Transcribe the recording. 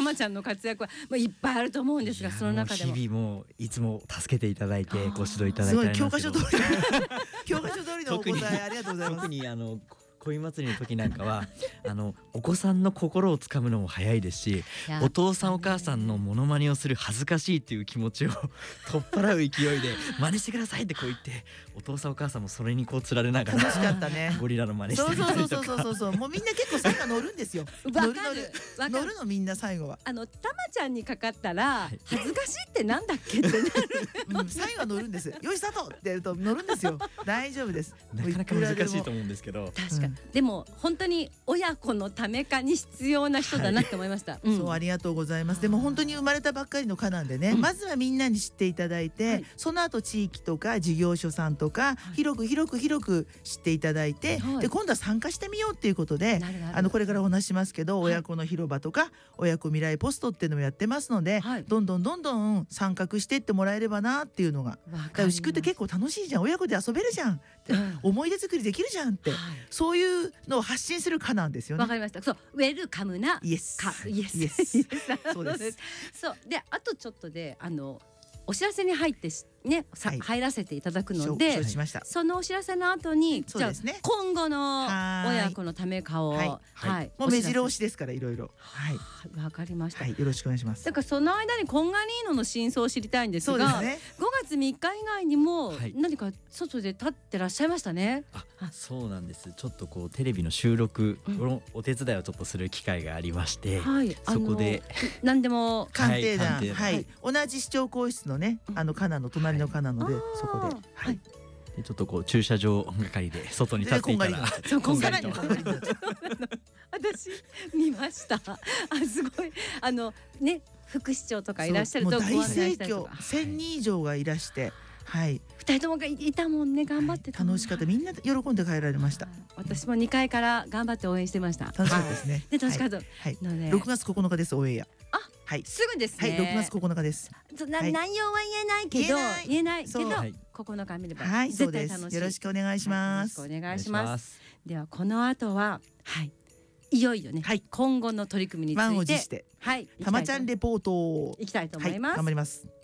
まちゃんの活躍は、いっぱいあると思うんですが、その中でも日々もいつも助けていただいてご指導いただいて、 すごい教科書通り教科書通りのお答えありがとうございます。 特に恋祭りの時なんかはお子さんの心をつかむのも早いですし、お父さんお母さんのモノマネをする恥ずかしいっていう気持ちを取っ払う勢いで真似してくださいってこう言って、お父さんお母さんもそれにこうつられながら楽しかったね。 ゴリラの真似してみたりとか、 そうもうみんな結構最後乗るんですよ。乗るのみんな最後は。 たまちゃんにかかったら恥ずかしいってなんだっけってなる、 最後は乗るんです。よしスタートってやると乗るんですよ。大丈夫です。 なかなか難しいと思うんですけど、 確かに、でも本当に親子のためかに必要な人だなって思いました。 そうありがとうございます。でも本当に生まれたばっかりの花なんでね、まずはみんなに知っていただいて、その後地域とか事業所さんとか広く知っていただいて、で今度は参加してみようっていうことで、これからお話しますけど、親子の広場とか親子未来ポストっていうのもやってますので、どんどん参画していってもらえればなっていうのが、牛久って結構楽しいじゃん、親子で遊べるじゃんって、思い出作りできるじゃんって、そういうのを発信する花なんですよね。 わかりました。そう、ウェルカムなイエスイエスそうです。そうで、あとちょっとでお知らせに入ってね、入らせていただくので、そのお知らせの後に、じゃあ今後の親子のためかを、 もう目白押しですから、いろいろ。 わかりました。 よろしくお願いします。 だからその間にこんがりーのの真相を知りたいんですが、5月3日以外にも何か外で立ってらっしゃいましたね。 そうなんです。ちょっとこうテレビの収録のお手伝いをちょっとする機会がありまして、そこで何でも鑑定団、同じ市長更室のね、カナの隣のカナので、そこでちょっとこう駐車場係で外に立っていたら、 こんがり私見ました。すごいね、副市長とかいらっしゃると大盛況、1000人以上がいらして、2 人ともがいたもんね。頑張ってた。 楽しかった。みんな喜んで帰られました。 私も2階から頑張って応援してました。 楽しかったですね。 楽しかった。 6月9日です、オンエア。 すぐですね。 6月9日です。 内容は言えないけど9日見れば絶対楽しい。 よろしくお願いします。 お願いします。ではこの後はいよいよね、今後の取り組みについて満を持してたまちゃんレポートいきたいと思います。 頑張ります。